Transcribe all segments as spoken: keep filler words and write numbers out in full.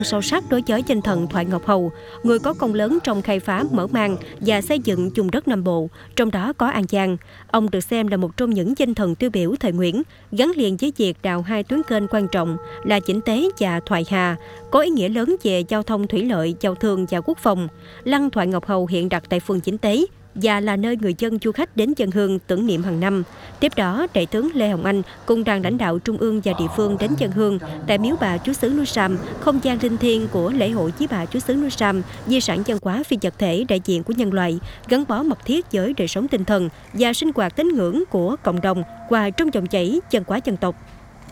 Sâu sắc đối với danh thần Thoại Ngọc Hầu, người có công lớn trong khai phá, mở mang và xây dựng vùng đất Nam Bộ, trong đó có An Giang. Ông được xem là một trong những danh thần tiêu biểu thời Nguyễn, gắn liền với việc đào hai tuyến kênh quan trọng là Vĩnh Tế và Thoại Hà, có ý nghĩa lớn về giao thông thủy lợi, giao thương và quốc phòng. Lăng Thoại Ngọc Hầu hiện đặt tại phường Vĩnh Tế và là nơi người dân du khách đến dâng hương tưởng niệm hàng năm. Tiếp đó, Đại tướng Lê Hồng Anh cùng đoàn lãnh đạo trung ương và địa phương đến dâng hương tại miếu bà Chúa xứ núi Sam, không gian linh thiêng của lễ hội Vía Bà Chúa xứ núi Sam, di sản văn hóa phi vật thể đại diện của nhân loại, gắn bó mật thiết với đời sống tinh thần và sinh hoạt tín ngưỡng của cộng đồng qua trong dòng chảy văn hóa dân tộc.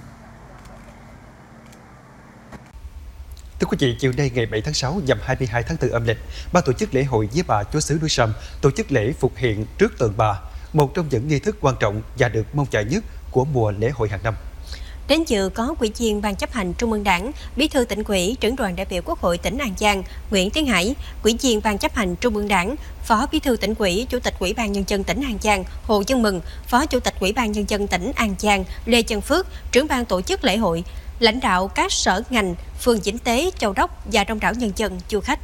Thưa quý vị, chiều nay ngày bảy tháng sáu nhằm hai mươi hai tháng tư âm lịch, ban tổ chức lễ hội Vía Bà Chúa xứ núi Sam tổ chức lễ phục hiện trước tượng bà, một trong những nghi thức quan trọng và được mong chờ nhất của mùa lễ hội hàng năm. Đến dự có Ủy viên Ban chấp hành Trung ương Đảng, Bí thư Tỉnh ủy, Trưởng đoàn đại biểu Quốc hội tỉnh An Giang Nguyễn Tiến Hải, Ủy viên Ban chấp hành Trung ương Đảng, Phó Bí thư Tỉnh ủy, Chủ tịch Ủy ban Nhân dân tỉnh An Giang Hồ Văn Mừng, Phó Chủ tịch Ủy ban Nhân dân tỉnh An Giang Lê Văn Phước, trưởng ban tổ chức lễ hội, lãnh đạo các sở ngành, phường Vĩnh Tế, Châu Đốc và đông đảo nhân dân, du khách.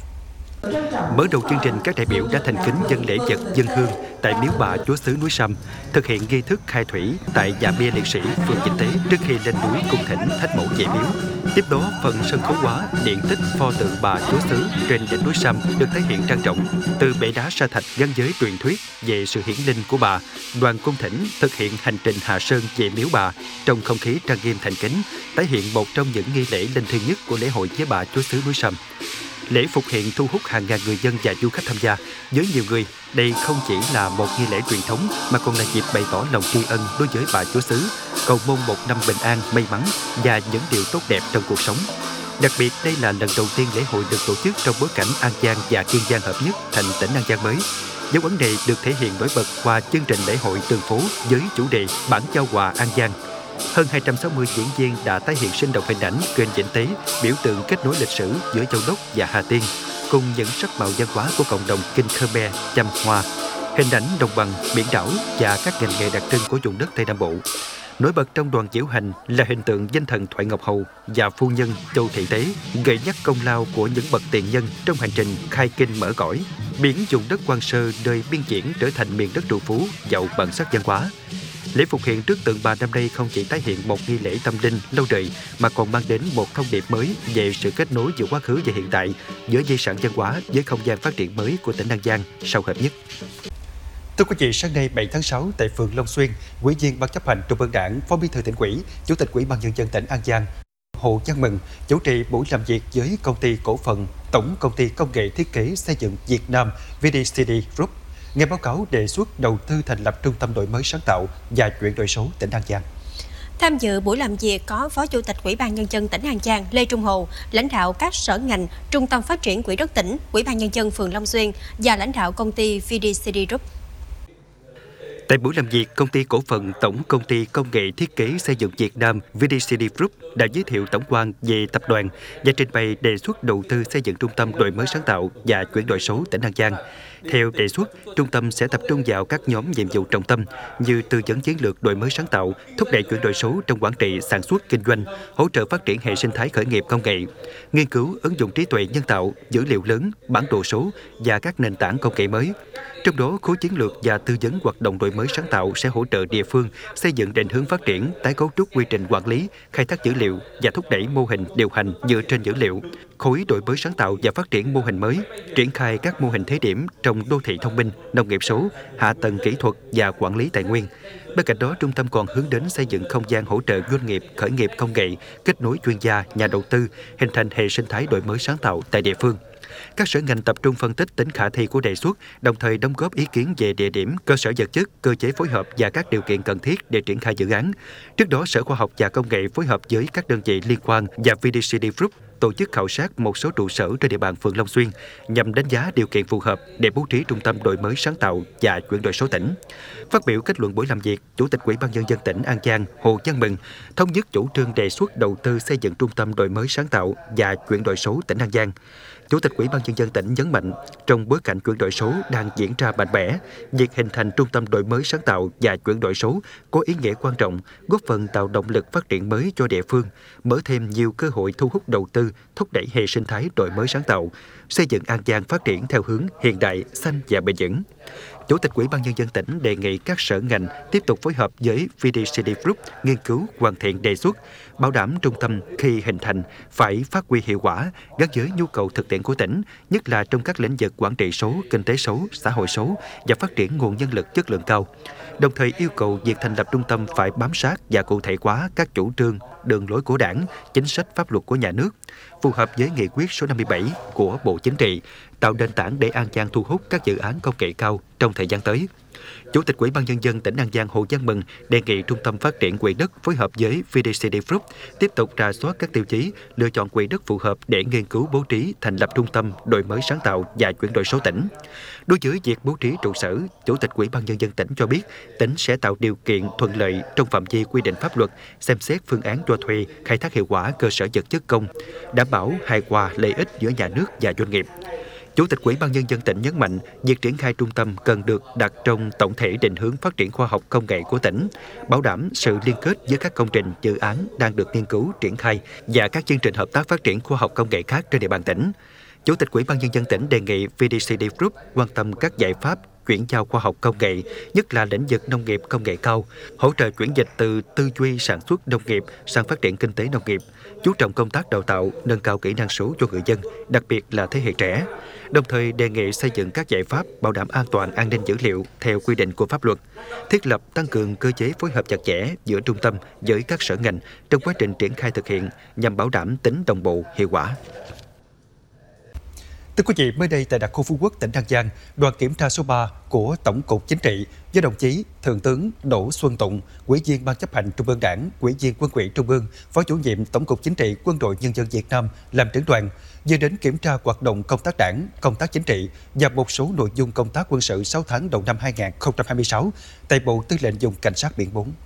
Mở đầu chương trình, các đại biểu đã thành kính dâng lễ vật dâng hương tại miếu bà Chúa xứ núi Sam, thực hiện nghi thức khai thủy tại nhà bia liệt sĩ phường Vĩnh Tế trước khi lên núi cung thỉnh thánh mẫu về miếu. Tiếp đó, phần sân khấu hóa, điện tích pho tượng bà Chúa xứ trên đỉnh núi Sam được thể hiện trang trọng. Từ bệ đá sa thạch gắn với truyền thuyết về sự hiển linh của bà, đoàn cung thỉnh thực hiện hành trình hạ sơn về miếu bà trong không khí trang nghiêm thành kính, thể hiện một trong những nghi lễ linh thiêng nhất của lễ hội Vía Bà Chúa xứ núi Sam. Lễ phục hiện thu hút hàng ngàn người dân và du khách tham gia. Với nhiều người, đây không chỉ là một nghi lễ truyền thống mà còn là dịp bày tỏ lòng tri ân đối với bà Chúa xứ, cầu mong một năm bình an, may mắn và những điều tốt đẹp trong cuộc sống. Đặc biệt, đây là lần đầu tiên lễ hội được tổ chức trong bối cảnh An Giang và Kiên Giang hợp nhất thành tỉnh An Giang mới. Dấu ấn này được thể hiện nổi bật qua chương trình lễ hội đường phố với chủ đề Bản Giao Hòa An Giang. Hơn hai trăm sáu mươi diễn viên đã tái hiện sinh động hình ảnh kênh Vĩnh Tế, biểu tượng kết nối lịch sử giữa Châu Đốc và Hà Tiên, cùng những sắc màu văn hóa của cộng đồng Kinh Khmer, Chăm Hoa, hình ảnh đồng bằng, biển đảo và các ngành nghề đặc trưng của vùng đất Tây Nam Bộ. Nổi bật trong đoàn diễu hành là hình tượng danh thần Thoại Ngọc Hầu và phu nhân Châu Thị Tế, gợi nhắc công lao của những bậc tiền nhân trong hành trình khai kinh mở cõi, biến vùng đất Quan Sơ nơi biên diễn trở thành miền đất trù phú giàu bản sắc văn hóa. Lễ phục hiện trước tượng bà năm nay không chỉ tái hiện một nghi lễ tâm linh lâu đời mà còn mang đến một thông điệp mới về sự kết nối giữa quá khứ và hiện tại, giữa di sản văn hóa với không gian phát triển mới của tỉnh An Giang sau hợp nhất. Thưa quý vị, sáng nay bảy tháng sáu tại phường Long Xuyên, Ủy viên Ban chấp hành Trung ương Đảng, Phó Bí thư Tỉnh ủy, Chủ tịch Ủy ban Nhân dân tỉnh An Giang Hồ Văn Mừng chủ trì buổi làm việc với công ty cổ phần Tổng công ty Công nghệ Thiết kế Xây dựng Việt Nam vê đê xê đê Group, nghe báo cáo đề xuất đầu tư thành lập Trung tâm đổi mới sáng tạo và chuyển đổi số tỉnh An Giang. Tham dự buổi làm việc có Phó Chủ tịch Ủy ban Nhân dân tỉnh An Giang Lê Trung Hồ, lãnh đạo các sở ngành, Trung tâm Phát triển Quỹ đất tỉnh, Ủy ban Nhân dân phường Long Xuyên và lãnh đạo công ty vê đê xê đê Group. Tại buổi làm việc, công ty cổ phần Tổng công ty Công nghệ Thiết kế Xây dựng Việt Nam vê đê xê đê Group đã giới thiệu tổng quan về tập đoàn và trình bày đề xuất đầu tư xây dựng trung tâm đổi mới sáng tạo và chuyển đổi số tỉnh An Giang. Theo đề xuất, trung tâm sẽ tập trung vào các nhóm nhiệm vụ trọng tâm như tư vấn chiến lược đổi mới sáng tạo, thúc đẩy chuyển đổi số trong quản trị, sản xuất, kinh doanh, hỗ trợ phát triển hệ sinh thái khởi nghiệp công nghệ, nghiên cứu ứng dụng trí tuệ nhân tạo, dữ liệu lớn, bản đồ số và các nền tảng công nghệ mới. Trong đó, khối chiến lược và tư vấn hoạt động đổi mới sáng tạo sẽ hỗ trợ địa phương xây dựng định hướng phát triển, tái cấu trúc quy trình quản lý, khai thác dữ liệu và thúc đẩy mô hình điều hành dựa trên dữ liệu. Khối đổi mới sáng tạo và phát triển mô hình mới, triển khai các mô hình thí điểm trong đô thị thông minh, nông nghiệp số, hạ tầng kỹ thuật và quản lý tài nguyên. Bên cạnh đó, trung tâm còn hướng đến xây dựng không gian hỗ trợ doanh nghiệp khởi nghiệp công nghệ, kết nối chuyên gia, nhà đầu tư, hình thành hệ sinh thái đổi mới sáng tạo tại địa phương. Các sở ngành tập trung phân tích tính khả thi của đề xuất, đồng thời đóng góp ý kiến về địa điểm, cơ sở vật chất, cơ chế phối hợp và các điều kiện cần thiết để triển khai dự án. Trước đó, Sở Khoa học và Công nghệ phối hợp với các đơn vị liên quan và vê đê xê đê Group tổ chức khảo sát một số trụ sở trên địa bàn phường Long Xuyên nhằm đánh giá điều kiện phù hợp để bố trí trung tâm đổi mới sáng tạo và chuyển đổi số tỉnh. Phát biểu kết luận buổi làm việc, Chủ tịch Ủy ban Nhân dân tỉnh An Giang Hồ Văn Mừng thống nhất chủ trương đề xuất đầu tư xây dựng trung tâm đổi mới sáng tạo và chuyển đổi số tỉnh An Giang. Chủ tịch Ủy ban Nhân dân tỉnh nhấn mạnh, trong bối cảnh chuyển đổi số đang diễn ra mạnh mẽ, việc hình thành trung tâm đổi mới sáng tạo và chuyển đổi số có ý nghĩa quan trọng, góp phần tạo động lực phát triển mới cho địa phương, mở thêm nhiều cơ hội thu hút đầu tư tư, thúc đẩy hệ sinh thái đổi mới sáng tạo, xây dựng An Giang phát triển theo hướng hiện đại, xanh và bền vững. Chủ tịch Ủy ban Nhân dân tỉnh đề nghị các sở ngành tiếp tục phối hợp với vê đê xê đê Group nghiên cứu hoàn thiện đề xuất, bảo đảm trung tâm khi hình thành phải phát huy hiệu quả gắn với nhu cầu thực tiễn của tỉnh, nhất là trong các lĩnh vực quản trị số, kinh tế số, xã hội số và phát triển nguồn nhân lực chất lượng cao. Đồng thời yêu cầu việc thành lập trung tâm phải bám sát và cụ thể hóa các chủ trương, đường lối của Đảng, chính sách pháp luật của nhà nước, phù hợp với nghị quyết số năm mươi bảy của Bộ Chính trị, tạo nền tảng để An Giang thu hút các dự án công nghệ cao trong thời gian tới. Chủ tịch Ủy ban Nhân dân tỉnh An Giang Hồ Văn Mừng đề nghị Trung tâm Phát triển Quỹ đất phối hợp với vê đê xê đê Group tiếp tục rà soát các tiêu chí, lựa chọn quỹ đất phù hợp để nghiên cứu bố trí thành lập trung tâm đổi mới sáng tạo và chuyển đổi số tỉnh. Đối với việc bố trí trụ sở, Chủ tịch Ủy ban Nhân dân tỉnh cho biết tỉnh sẽ tạo điều kiện thuận lợi trong phạm vi quy định pháp luật, xem xét phương án cho thuê, khai thác hiệu quả cơ sở vật chất công, đảm bảo hài hòa lợi ích giữa nhà nước và doanh nghiệp. Chủ tịch Ủy ban Nhân dân tỉnh nhấn mạnh, việc triển khai trung tâm cần được đặt trong tổng thể định hướng phát triển khoa học công nghệ của tỉnh, bảo đảm sự liên kết với các công trình, dự án đang được nghiên cứu, triển khai và các chương trình hợp tác phát triển khoa học công nghệ khác trên địa bàn tỉnh. Chủ tịch Ủy ban Nhân dân tỉnh đề nghị vê đê xê đê Group quan tâm các giải pháp chuyển giao khoa học công nghệ, nhất là lĩnh vực nông nghiệp công nghệ cao, hỗ trợ chuyển dịch từ tư duy sản xuất nông nghiệp sang phát triển kinh tế nông nghiệp, chú trọng công tác đào tạo, nâng cao kỹ năng số cho người dân, đặc biệt là thế hệ trẻ. Đồng thời đề nghị xây dựng các giải pháp bảo đảm an toàn an ninh dữ liệu theo quy định của pháp luật, thiết lập tăng cường cơ chế phối hợp chặt chẽ giữa trung tâm với các sở ngành trong quá trình triển khai thực hiện nhằm bảo đảm tính đồng bộ, hiệu quả. Thưa quý vị, mới đây tại đặc khu Phú Quốc, tỉnh An Giang, đoàn kiểm tra số ba của Tổng cục Chính trị do đồng chí Thượng tướng Đỗ Xuân Tụng, Ủy viên Ban chấp hành Trung ương Đảng, Ủy viên Quân ủy Trung ương, Phó chủ nhiệm Tổng cục Chính trị Quân đội Nhân dân Việt Nam làm trưởng đoàn, vừa đến kiểm tra hoạt động công tác đảng, công tác chính trị và một số nội dung công tác quân sự sáu tháng đầu năm hai nghìn không trăm hai mươi sáu tại Bộ Tư lệnh Vùng Cảnh sát biển bốn.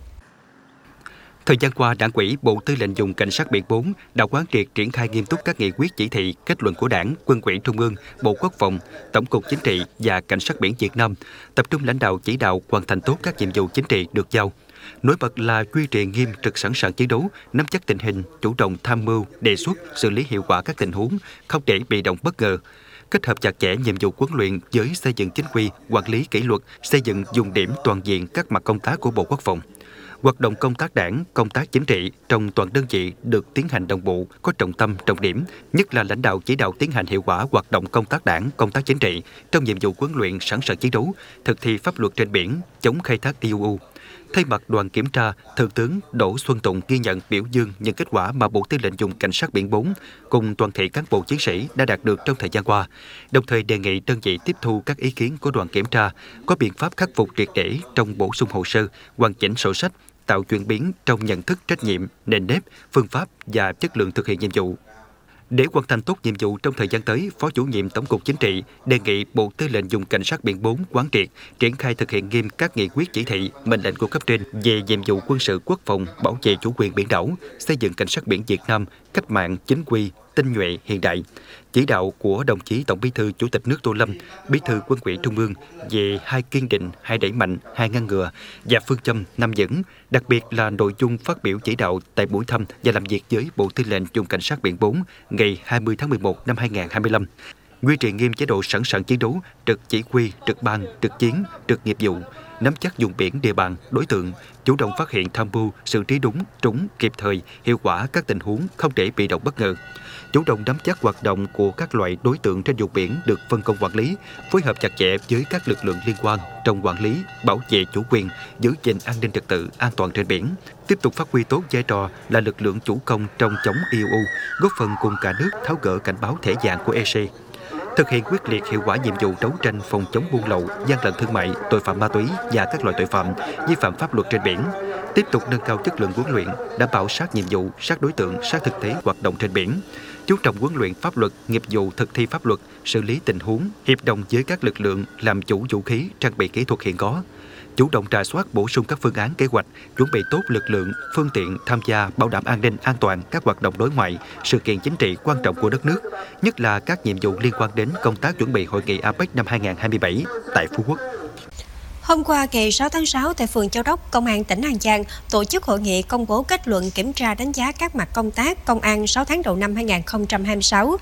Thời gian qua, Đảng ủy Bộ Tư lệnh Vùng Cảnh sát biển bốn đã quán triệt triển khai nghiêm túc các nghị quyết, chỉ thị, kết luận của Đảng, Quân ủy Trung ương, Bộ Quốc phòng, Tổng cục Chính trị và Cảnh sát biển Việt Nam, tập trung lãnh đạo chỉ đạo hoàn thành tốt các nhiệm vụ chính trị được giao. Nổi bật là duy trì nghiêm trực sẵn sàng chiến đấu, nắm chắc tình hình, chủ động tham mưu, đề xuất, xử lý hiệu quả các tình huống, không để bị động bất ngờ. Kết hợp chặt chẽ nhiệm vụ huấn luyện với xây dựng chính quy, quản lý kỷ luật, xây dựng dùng điểm toàn diện các mặt công tác của Bộ Quốc phòng. Hoạt động công tác đảng, công tác chính trị trong toàn đơn vị được tiến hành đồng bộ, có trọng tâm, trọng điểm, nhất là lãnh đạo chỉ đạo tiến hành hiệu quả hoạt động công tác đảng, công tác chính trị trong nhiệm vụ huấn luyện sẵn sàng chiến đấu, thực thi pháp luật trên biển, chống khai thác i u u. Thay mặt đoàn kiểm tra, Thượng tướng Đỗ Xuân Tụng ghi nhận, biểu dương những kết quả mà Bộ Tư lệnh Vùng Cảnh sát biển bốn cùng toàn thể cán bộ chiến sĩ đã đạt được trong thời gian qua, đồng thời đề nghị đơn vị tiếp thu các ý kiến của đoàn kiểm tra, có biện pháp khắc phục triệt để trong bổ sung hồ sơ, hoàn chỉnh sổ sách, tạo chuyển biến trong nhận thức, trách nhiệm, nền nếp, phương pháp và chất lượng thực hiện nhiệm vụ. Để hoàn thành tốt nhiệm vụ trong thời gian tới, Phó chủ nhiệm Tổng cục Chính trị đề nghị Bộ Tư lệnh Vùng Cảnh sát biển bốn quán triệt, triển khai thực hiện nghiêm các nghị quyết, chỉ thị, mệnh lệnh của cấp trên về nhiệm vụ quân sự quốc phòng, bảo vệ chủ quyền biển đảo, xây dựng cảnh sát biển Việt Nam cách mạng, chính quy, tinh nhuệ, hiện đại. Chỉ đạo của đồng chí Tổng Bí thư Chủ tịch nước Tô Lâm, Bí thư Quân ủy Trung ương về hai kiên định, hai đẩy mạnh, hai ngăn ngừa và phương châm năm vững, đặc biệt là nội dung phát biểu chỉ đạo tại buổi thăm và làm việc với Bộ Tư lệnh Vùng Cảnh sát biển bốn ngày hai mươi tháng mười một năm hai nghìn không trăm hai mươi lăm. Duy trì nghiêm chế độ sẵn sàng chiến đấu, trực chỉ huy, trực ban, trực chiến, trực nghiệp vụ, nắm chắc vùng biển, địa bàn, đối tượng, chủ động phát hiện, tham mưu, xử trí đúng, trúng, kịp thời, hiệu quả các tình huống, không để bị động bất ngờ. Chủ động nắm chắc hoạt động của các loại đối tượng trên vùng biển được phân công quản lý, phối hợp chặt chẽ với các lực lượng liên quan trong quản lý, bảo vệ chủ quyền, giữ gìn an ninh trật tự, an toàn trên biển. Tiếp tục phát huy tốt vai trò là lực lượng chủ công trong chống i u u, góp phần cùng cả nước tháo gỡ cảnh báo thẻ vàng của e xê. Thực hiện quyết liệt hiệu quả nhiệm vụ đấu tranh phòng chống buôn lậu, gian lận thương mại, tội phạm ma túy và các loại tội phạm vi phạm pháp luật trên biển. Tiếp tục nâng cao chất lượng huấn luyện, đảm bảo sát nhiệm vụ, sát đối tượng, sát thực tế hoạt động trên biển. Chú trọng huấn luyện pháp luật, nghiệp vụ thực thi pháp luật, xử lý tình huống, hiệp đồng với các lực lượng làm chủ vũ khí, trang bị kỹ thuật hiện có. Chủ động rà soát, bổ sung các phương án kế hoạch, chuẩn bị tốt lực lượng, phương tiện tham gia bảo đảm an ninh an toàn các hoạt động đối ngoại, sự kiện chính trị quan trọng của đất nước, nhất là các nhiệm vụ liên quan đến công tác chuẩn bị hội nghị a pếch năm hai nghìn không trăm hai mươi bảy tại Phú Quốc. Hôm qua, ngày sáu tháng sáu, tại phường Châu Đốc, Công an tỉnh An Giang tổ chức hội nghị công bố kết luận kiểm tra đánh giá các mặt công tác công an sáu tháng đầu năm hai nghìn không trăm hai mươi sáu.